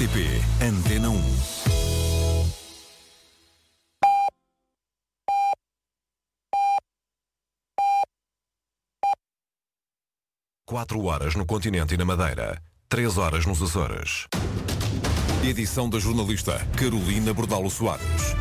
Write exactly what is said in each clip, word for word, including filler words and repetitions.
T P Antena um. Quatro horas no continente e na Madeira. Três horas nos Açores. Edição da jornalista Carolina Bordalo Soares.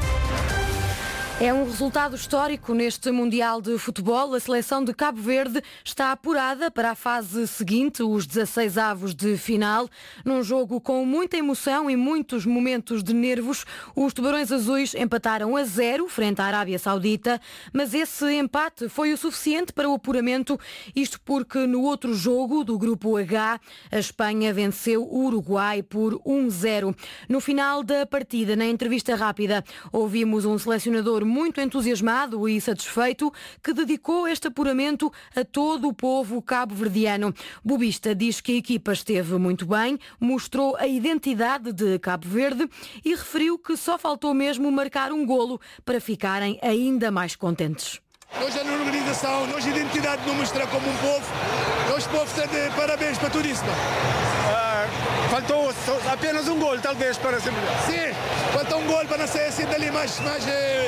É um resultado histórico neste Mundial de Futebol. A seleção de Cabo Verde está apurada para a fase seguinte, os dezasseis avos de final. Num jogo com muita emoção e muitos momentos de nervos, os Tubarões Azuis empataram a zero frente à Arábia Saudita, mas esse empate foi o suficiente para o apuramento, isto porque no outro jogo do Grupo H, a Espanha venceu o Uruguai por um zero. No final da partida, na entrevista rápida, ouvimos um selecionador muito entusiasmado e satisfeito, que dedicou este apuramento a todo o povo cabo-verdiano. Bobista diz que a equipa esteve muito bem, mostrou a identidade de Cabo Verde e referiu que só faltou mesmo marcar um golo para ficarem ainda mais contentes. Nós a organização, nós a identidade nos mostra como um povo. Nós povo está de parabéns para tudo isso. Ah, faltou apenas um gol, talvez, para ser melhor. Sim, falta um gol para não ser assim dali mais, mais,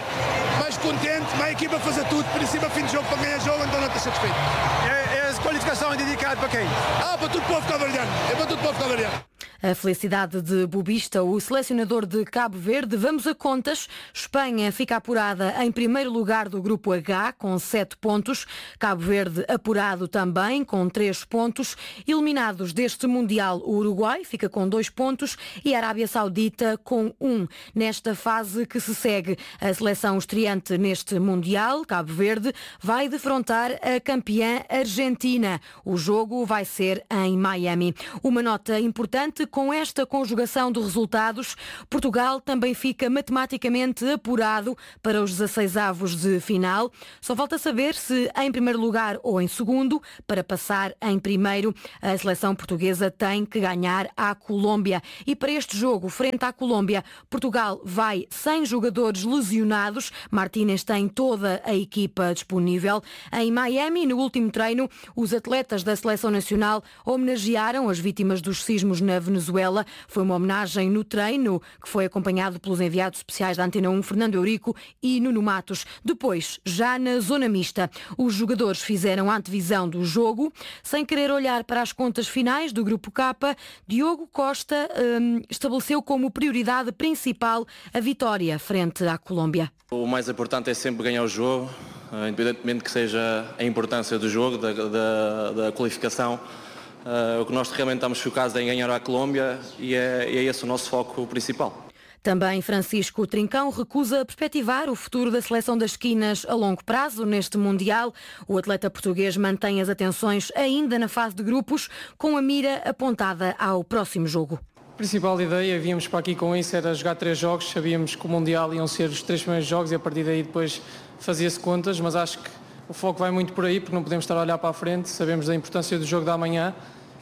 mais contente, mais a equipa fazer tudo, por cima fim de jogo para ganhar jogo, então não está satisfeito. É, é a qualificação é dedicada para quem? Ah, para todo o povo cabo-verdiano. É para todo o povo cabo-verdiano. A felicidade de Bobista, o selecionador de Cabo Verde. Vamos a contas. Espanha fica apurada em primeiro lugar do Grupo H, com sete pontos. Cabo Verde apurado também, com três pontos. Eliminados deste Mundial, o Uruguai fica com dois pontos e a Arábia Saudita com um. Nesta fase que se segue, a seleção estreante neste Mundial, Cabo Verde, vai defrontar a campeã Argentina. O jogo vai ser em Miami. Uma nota importante: com esta conjugação de resultados, Portugal também fica matematicamente apurado para os dezasseis avos de final. Só falta saber se em primeiro lugar ou em segundo. Para passar em primeiro, a seleção portuguesa tem que ganhar à Colômbia. E para este jogo, frente à Colômbia, Portugal vai sem jogadores lesionados. Martínez tem toda a equipa disponível. Em Miami, no último treino, os atletas da seleção nacional homenagearam as vítimas dos sismos na Venezuela. Foi uma homenagem no treino que foi acompanhado pelos enviados especiais da Antena um, Fernando Eurico e Nuno Matos. Depois, já na zona mista, os jogadores fizeram a antevisão do jogo. Sem querer olhar para as contas finais do Grupo K, Diogo Costa hum, estabeleceu como prioridade principal a vitória frente à Colômbia. O mais importante é sempre ganhar o jogo, independentemente que seja a importância do jogo, da, da, da qualificação. Uh, o que nós realmente estamos focados é em ganhar a Colômbia e é, e é esse o nosso foco principal. Também Francisco Trincão recusa perspectivar o futuro da seleção das esquinas a longo prazo neste Mundial. O atleta português mantém as atenções ainda na fase de grupos, com a mira apontada ao próximo jogo. A principal ideia, víamos para aqui com isso, era jogar três jogos. Sabíamos que o Mundial iam ser os três primeiros jogos e a partir daí depois fazia-se contas, mas acho que o foco vai muito por aí, porque não podemos estar a olhar para a frente. Sabemos da importância do jogo da manhã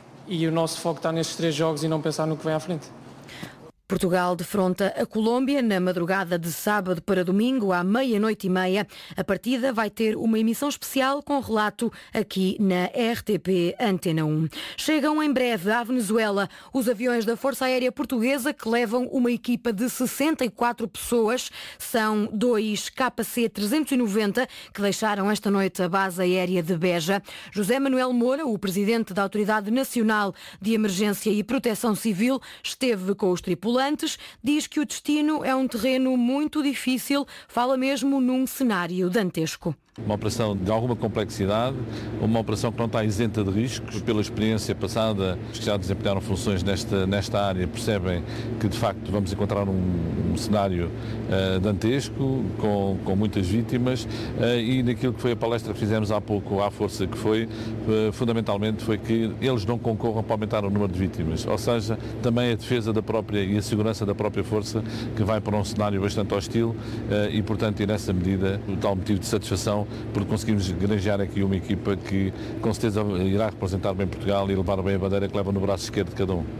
e o nosso foco está nestes três jogos e não pensar no que vem à frente. Portugal defronta a Colômbia na madrugada de sábado para domingo, à meia-noite e meia. A partida vai ter uma emissão especial com relato aqui na R T P Antena um. Chegam em breve à Venezuela os aviões da Força Aérea Portuguesa que levam uma equipa de sessenta e quatro pessoas. São dois K C trezentos e noventa que deixaram esta noite a base aérea de Beja. José Manuel Moura, o presidente da Autoridade Nacional de Emergência e Proteção Civil, esteve com os tripulantes. Diz que o destino é um terreno muito difícil, fala mesmo num cenário dantesco. Uma operação de alguma complexidade, uma operação que não está isenta de riscos. Pela experiência passada, os que já desempenharam funções nesta, nesta área percebem que, de facto, vamos encontrar um, um cenário uh, dantesco, com, com muitas vítimas, uh, e naquilo que foi a palestra que fizemos há pouco à Força, que foi, uh, fundamentalmente, foi que eles não concorram para aumentar o número de vítimas. Ou seja, também a defesa da própria e a segurança da própria Força, que vai para um cenário bastante hostil, uh, e, portanto, e nessa medida, o tal motivo de satisfação porque conseguimos granjear aqui uma equipa que com certeza irá representar bem Portugal e levar bem a bandeira que leva no braço esquerdo de cada um.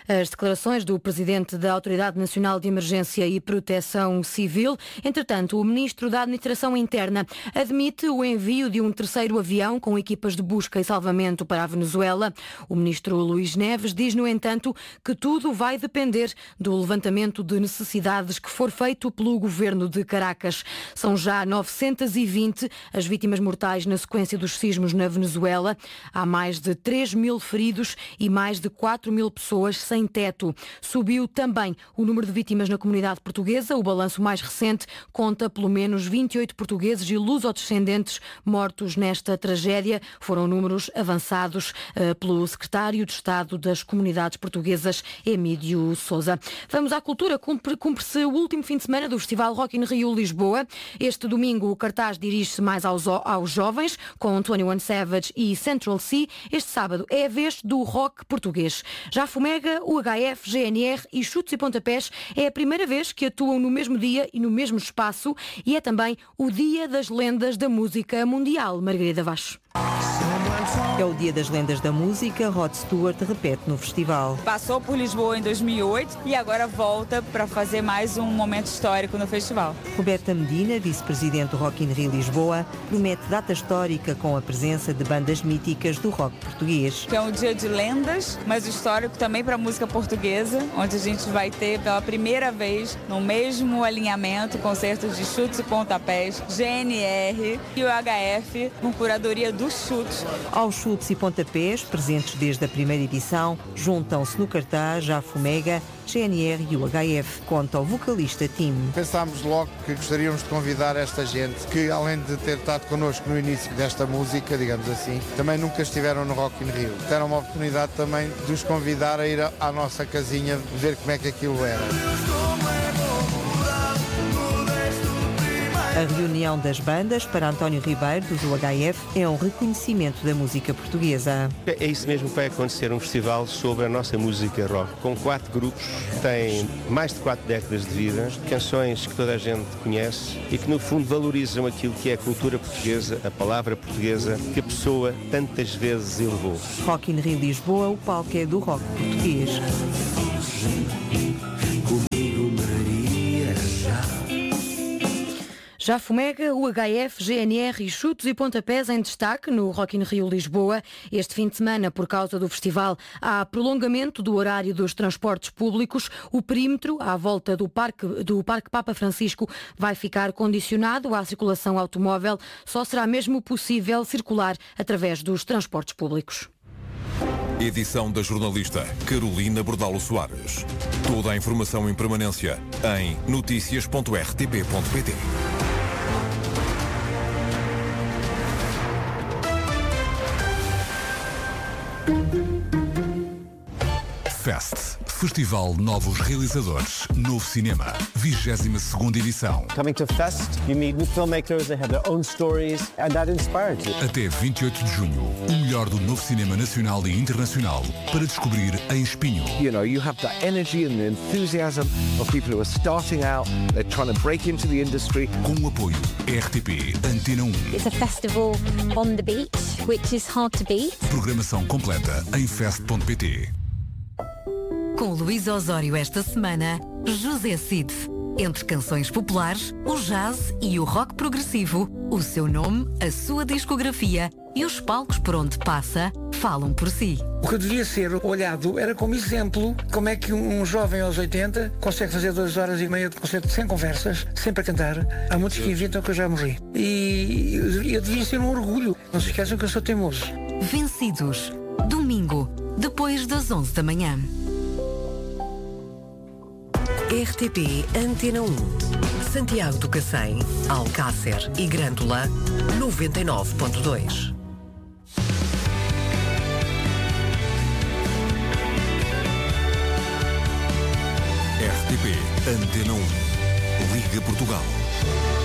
As declarações do presidente da Autoridade Nacional de Emergência e Proteção Civil. Entretanto, o ministro da Administração Interna admite o envio de um terceiro avião com equipas de busca e salvamento para a Venezuela. O ministro Luís Neves diz, no entanto, que tudo vai depender do levantamento de necessidades que for feito pelo governo de Caracas. São já novecentas e vinte as vítimas mortais na sequência dos sismos na Venezuela. Há mais de três mil feridos e mais de quatro mil pessoas sem teto. Subiu também o número de vítimas na comunidade portuguesa. O balanço mais recente conta pelo menos vinte e oito portugueses e lusodescendentes mortos nesta tragédia. Foram números avançados uh, pelo secretário de Estado das Comunidades Portuguesas, Emílio Sousa. Vamos à cultura. Cumpre-se o último fim de semana do Festival Rock in Rio Lisboa. Este domingo o cartaz dirige-se mais aos, aos jovens, com vinte e um Savage e Central C. Este sábado é a vez do rock português. Já Fomega, o H F, G N R e Chutes e Pontapés é a primeira vez que atuam no mesmo dia e no mesmo espaço, e é também o Dia das Lendas da Música Mundial. Margarida Vaz. É o Dia das Lendas da Música. Rod Stewart repete no festival. Passou por Lisboa em dois mil e oito e agora volta para fazer mais um momento histórico no festival. Roberta Medina, vice-presidente do Rock in Rio Lisboa, promete data histórica com a presença de bandas míticas do rock português. É um dia de lendas, mas histórico também para a música portuguesa, onde a gente vai ter pela primeira vez no mesmo alinhamento concertos de Chutes e Pontapés, G N R e o H F, com curadoria dos chutes. Aos Chutes e Pontapés, presentes desde a primeira edição, juntam-se no cartaz Já Fomega, G N R e o H F, conta o vocalista Tim. Pensámos logo que gostaríamos de convidar esta gente que, além de ter estado connosco no início desta música, digamos assim, também nunca estiveram no Rock in Rio. Deram uma oportunidade também de os convidar a ir à nossa casinha, ver como é que aquilo era. A reunião das bandas para António Ribeiro, do H F, é um reconhecimento da música portuguesa. É isso mesmo que vai acontecer, um festival sobre a nossa música rock, com quatro grupos, que têm mais de quatro décadas de vida, canções que toda a gente conhece e que no fundo valorizam aquilo que é a cultura portuguesa, a palavra portuguesa, que a pessoa tantas vezes elevou. Rock in Rio Lisboa, o palco é do rock português. Já Fomega, o H F, G N R e Chutes e Pontapés em destaque no Rock in Rio Lisboa. Este fim de semana, por causa do festival, há prolongamento do horário dos transportes públicos. O perímetro à volta do Parque, do Parque Papa Francisco vai ficar condicionado à circulação automóvel. Só será mesmo possível circular através dos transportes públicos. Edição da jornalista Carolina Bordalo Soares. Toda a informação em permanência em notícias ponto r t p ponto p t. Fest, Festival Novos Realizadores, Novo Cinema, vigésima segunda edição. Coming to Fest, you meet new filmmakers that have their own stories and that inspires you. Até vinte e oito de junho, o melhor do novo cinema nacional e internacional para descobrir em Espinho. You know, you have that energy and the enthusiasm of people who are starting out, they're trying to break into the industry. Com o apoio R T P Antena um. It's a festival on the beach, which is hard to beat. Programação completa em fest ponto p t. Com Luís Osório esta semana, José Cid. Entre canções populares, o jazz e o rock progressivo, o seu nome, a sua discografia e os palcos por onde passa falam por si. O que devia ser olhado era como exemplo como é que um jovem aos oitenta consegue fazer duas horas e meia de concerto sem conversas, sempre a cantar. Há muitos que inventam que eu já morri. E eu devia ser um orgulho. Não se esqueçam que eu sou teimoso. Vencidos. Domingo, depois das onze da manhã. R T P Antena um. Santiago do Cacém, Alcácer e Grândola, noventa e nove ponto dois. R T P Antena um. Liga Portugal.